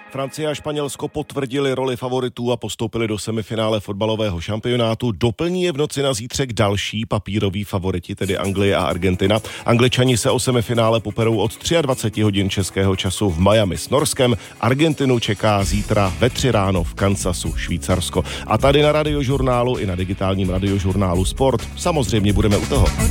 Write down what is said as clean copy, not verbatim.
Francie a Španělsko potvrdili roli favoritů a postoupili do semifinále fotbalového šampionátu. Doplní je v noci na zítřek další papíroví favoriti, tedy Anglie a Argentina. Angličani se o semifinále poperou od 23 hodin českého času v Miami s Norskem. Argentinu čeká zítra ve 3 ráno v Kansasu, Švýcarsko. A tady na Radiožurnálu i na digitálním Radiožurnálu Sport samozřejmě budeme u toho.